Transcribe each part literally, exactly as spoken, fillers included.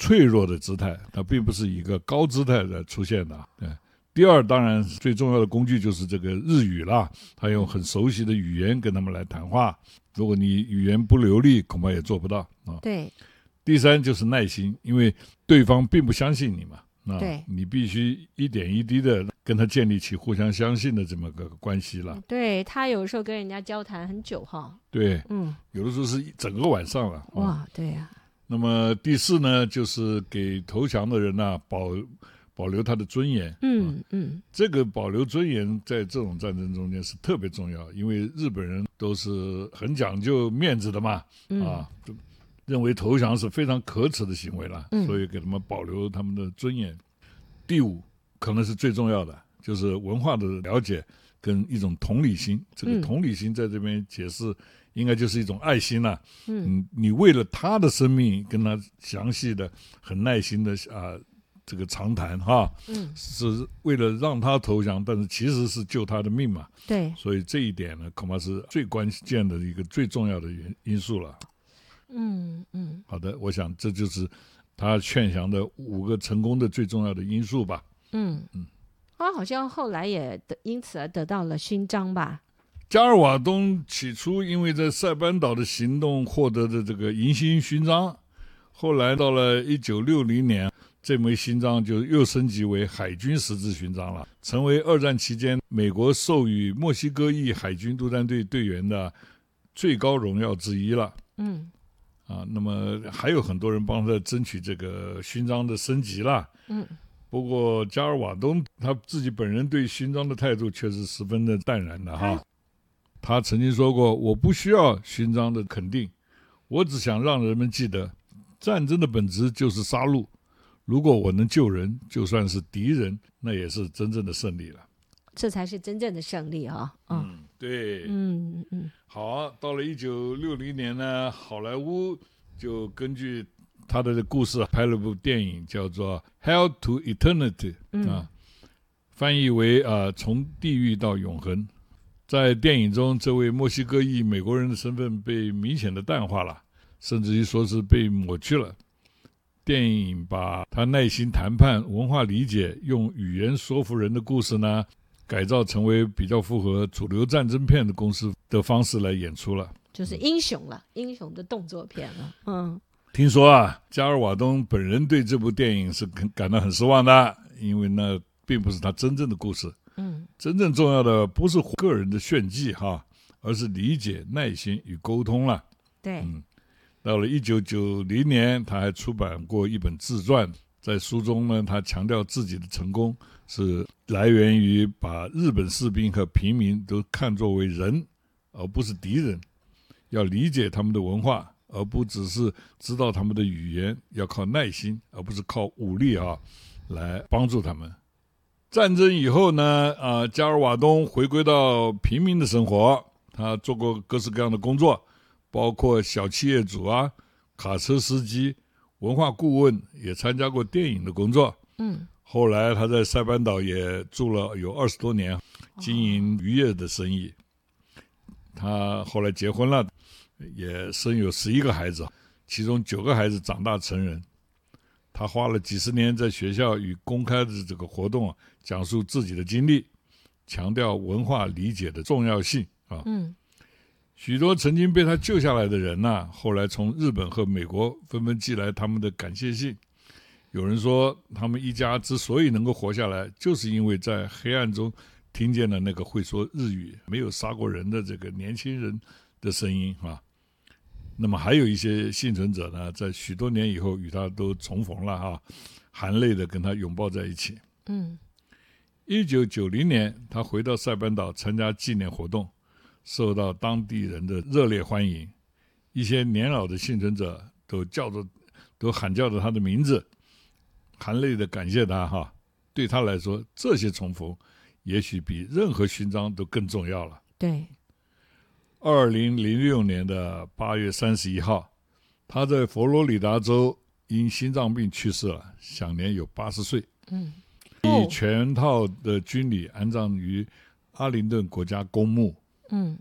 脆弱的姿态，它并不是一个高姿态的出现的。对，第二，当然最重要的工具就是这个日语啦，他用很熟悉的语言跟他们来谈话。如果你语言不流利，恐怕也做不到啊。 对。 第三就是耐心，因为对方并不相信你嘛，啊， 对， 你必须一点一滴的跟他建立起互相相信的这么个关系了。 对，他有时候跟人家交谈很久哈。 对， 嗯， 有的时候是整个晚上了。 哇，对呀、啊。 那么第四呢，就是给投降的人呢、啊、保保留他的尊严。 嗯嗯， 这个保留尊严在这种战争中间是特别重要，因为日本人都是很讲究面子的嘛， 嗯、 啊。认为投降是非常可耻的行为了， 嗯、 所以给他们保留他们的尊严。第五，可能是最重要的，就是文化的了解跟一种同理心。这个同理心在这边解释，应该就是一种爱心了、啊。嗯，你为了他的生命跟他详细的、很耐心的啊，这个长谈哈，嗯，是为了让他投降，但是其实是救他的命嘛。 对， 所以这一点呢，恐怕是最关键的一个最重要的因素了。 嗯嗯， 好的，我想这就是他劝降的五个成功的最重要的因素吧。 嗯嗯，他好像后来也得因此而得到了勋章吧。 加尔瓦东起初因为在塞班岛的行动获得的这个银星勋章，后来到了一九六零年，这枚勋章就又升级为海军十字勋章了，成为二战期间美国授予墨西哥裔海军陆战队队员的最高荣耀之一了。 嗯。 啊，那么还有很多人帮他争取这个勋章的升级啦。 嗯， 不过加尔瓦东他自己本人对勋章的态度却是十分的淡然的哈。他曾经说过：“我不需要勋章的肯定，我只想让人们记得，战争的本质就是杀戮。如果我能救人，就算是敌人，那也是真正的胜利了。” 这才是真正的胜利啊！ 嗯，嗯对， 嗯嗯， 好，到了一九六零年呢，好莱坞就根据他的故事拍了部电影，叫做《Hell to Eternity》啊，翻译为啊从地狱到永恒。在电影中，这位墨西哥裔美国人的身份被明显的淡化了，甚至于说是被抹去了。电影把他耐心谈判、文化理解、用语言说服人的故事呢，改造成为比较符合主流战争片的公式的方式来演出了， 就是英雄了，嗯、英雄的动作片了。嗯， 听说啊，加尔瓦东本人对这部电影是感到很失望的，因为那并不是他真正的故事。嗯，真正重要的不是个人的炫技哈，而是理解、耐心与沟通了。 对， 嗯，到了一九九零年，他还出版过一本自传，在书中呢，他强调自己的成功是来源于把日本士兵和平民都看作为人，而不是敌人，要理解他们的文化，而不只是知道他们的语言，要靠耐心，而不是靠武力啊来帮助他们。战争以后呢，啊，加尔瓦东回归到平民的生活，他做过各式各样的工作，包括小企业主啊、卡车司机、文化顾问，也参加过电影的工作。嗯，后来他在塞班岛也住了有二十多年，经营渔业的生意。他后来结婚了，也生有十一个孩子，其中九个孩子长大成人。他花了几十年在学校与公开的这个活动啊，讲述自己的经历，强调文化理解的重要性啊。嗯，许多曾经被他救下来的人呢、啊，后来从日本和美国纷纷寄来他们的感谢信。有人说，他们一家之所以能够活下来，就是因为在黑暗中听见了那个会说日语、没有杀过人的这个年轻人的声音啊。那么还有一些幸存者呢，在许多年以后与他都重逢了哈，含泪的跟他拥抱在一起。嗯，一九九零年，他回到塞班岛参加纪念活动，受到当地人的热烈欢迎。一些年老的幸存者都叫着，都喊叫着他的名字，含泪的感谢他哈。对他来说，这些重逢也许比任何勋章都更重要了。 对。 二零零六年的八月三十一号，他在佛罗里达州因心脏病去世了，享年有八十岁。嗯，以全套的军礼安葬于阿灵顿国家公墓。嗯，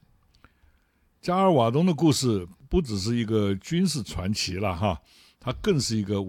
加尔瓦东的故事不只是一个军事传奇了哈，它更是一个